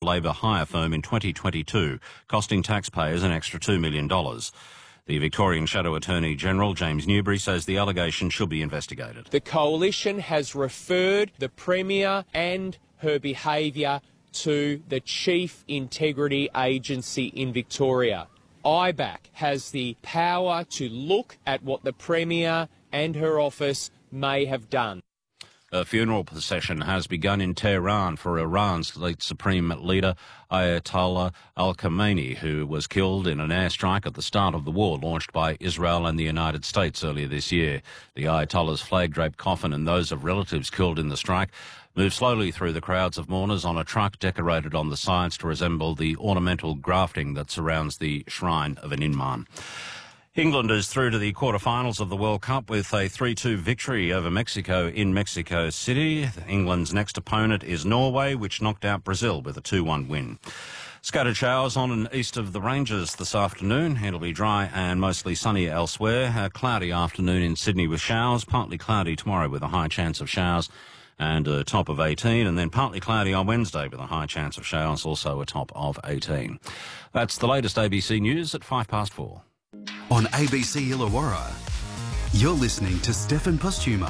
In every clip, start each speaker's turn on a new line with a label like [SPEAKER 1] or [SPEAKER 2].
[SPEAKER 1] Labor hire firm in 2022, costing taxpayers an extra $2 million. The Victorian Shadow Attorney-General, James Newbury, says the allegation should be investigated.
[SPEAKER 2] The Coalition has referred the Premier and her behaviour to the Chief Integrity Agency in Victoria. IBAC has the power to look at what the Premier and her office may have done.
[SPEAKER 1] A funeral procession has begun in Tehran for Iran's late supreme leader, Ayatollah al-Khamenei, who was killed in an airstrike at the start of the war launched by Israel and the United States earlier this year. The Ayatollah's flag-draped coffin and those of relatives killed in the strike moved slowly through the crowds of mourners on a truck decorated on the sides to resemble the ornamental grafting that surrounds the shrine of an imam. England is through to the quarterfinals of the World Cup with a 3-2 victory over Mexico in Mexico City. England's next opponent is Norway, which knocked out Brazil with a 2-1 win. Scattered showers on and east of the Ranges this afternoon. It'll be dry and mostly sunny elsewhere. A cloudy afternoon in Sydney with showers. Partly cloudy tomorrow with a high chance of showers and a top of 18. And then partly cloudy on Wednesday with a high chance of showers, also a top of 18. That's the latest ABC News at 4:05.
[SPEAKER 3] On ABC Illawarra, you're listening to Stefan Postuma.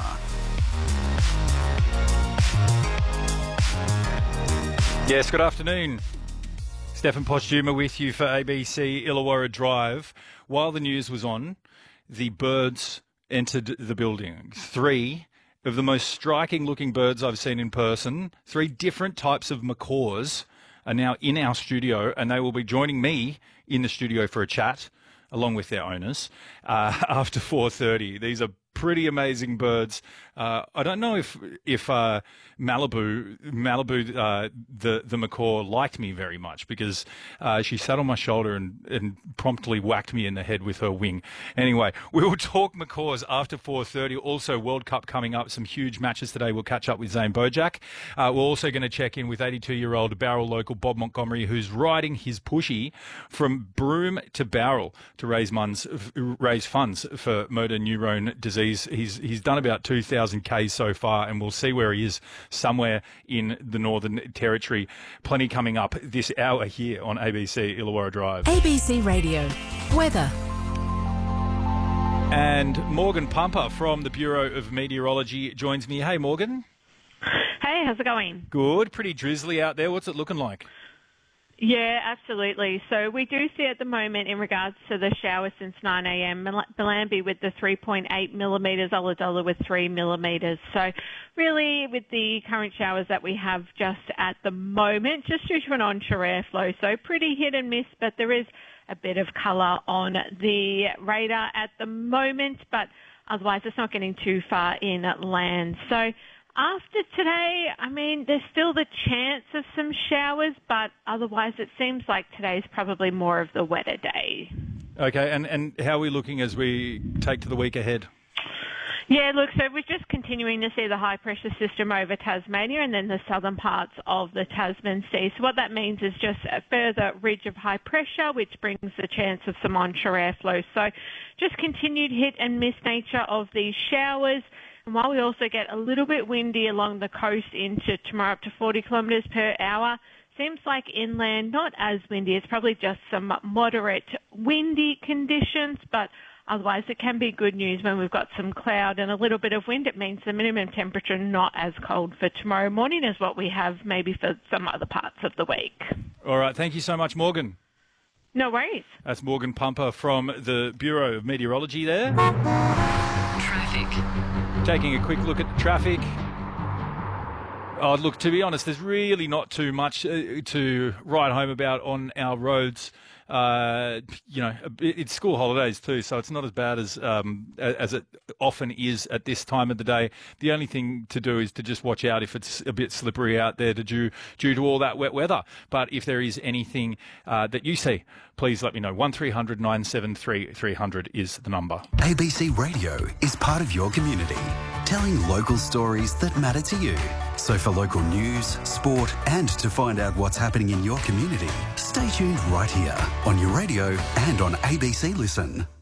[SPEAKER 4] Yes, good afternoon. Stefan Postuma with you for ABC Illawarra Drive. While the news was on, the birds entered the building. 3 of the most striking-looking birds I've seen in person, 3 different types of macaws, are now in our studio, and they will be joining me in the studio for a chat, along with their owners, after 4:30. These are pretty amazing birds. I don't know if Malibu, the macaw liked me very much because she sat on my shoulder and promptly whacked me in the head with her wing. Anyway, we will talk macaws after 4:30. Also, World Cup coming up. Some huge matches today. We'll catch up with Zane Bojack. We're also going to check in with 82-year-old Bowral local Bob Montgomery, who's riding his pushy from Broome to Bowral to raise funds for motor neurone disease. He's done about 2,000 Ks so far, and we'll see where he is somewhere in the Northern Territory. Plenty coming up this hour here on ABC Illawarra Drive.
[SPEAKER 5] ABC Radio. Weather.
[SPEAKER 4] And Morgan Pumper from the Bureau of Meteorology joins me. Hey, Morgan.
[SPEAKER 6] Hey, how's it going?
[SPEAKER 4] Good. Pretty drizzly out there. What's it looking like?
[SPEAKER 6] Yeah, absolutely. So we do see at the moment in regards to the showers since 9 a.m, Bellambi with the 3.8 millimetres, Ulladulla with 3 millimetres. So really with the current showers that we have just at the moment, just due to an onshore airflow, so pretty hit and miss, but there is a bit of colour on the radar at the moment, but otherwise it's not getting too far inland. So after today, I mean, there's still the chance of some showers, but otherwise it seems like today's probably more of the wetter day.
[SPEAKER 4] Okay, and how are we looking as we take to the week ahead?
[SPEAKER 6] Yeah, look, so we're just continuing to see the high-pressure system over Tasmania and then the southern parts of the Tasman Sea. So what that means is just a further ridge of high pressure, which brings the chance of some onshore airflow. So just continued hit and miss nature of these showers. And while we also get a little bit windy along the coast into tomorrow up to 40 kilometres per hour, seems like inland not as windy. It's probably just some moderate windy conditions, but otherwise it can be good news when we've got some cloud and a little bit of wind. It means the minimum temperature not as cold for tomorrow morning as what we have maybe for some other parts of the week.
[SPEAKER 4] All right, thank you so much, Morgan.
[SPEAKER 6] No worries.
[SPEAKER 4] That's Morgan Pumper from the Bureau of Meteorology there.
[SPEAKER 5] Traffic.
[SPEAKER 4] Taking a quick look at the traffic. Oh, look, to be honest, there's really not too much to write home about on our roads. It's school holidays too, so it's not as bad as it often is at this time of the day. The only thing to do is to just watch out if it's a bit slippery out there due to all that wet weather. But if there is anything that you see, please let me know. 1300 973 300 is the number.
[SPEAKER 3] ABC Radio is part of your community, telling local stories that matter to you. So for local news, sport, and to find out what's happening in your community, stay tuned right here on your radio and on ABC Listen.